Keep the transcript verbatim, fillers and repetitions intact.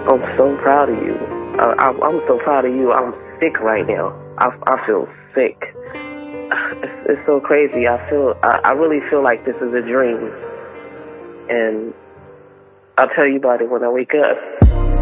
I'm so proud of you. I, I, I'm so proud of you. I'm sick right now. I, I feel sick. It's, it's so crazy. I feel, I, I really feel like this is a dream. And I'll tell you about it when I wake up.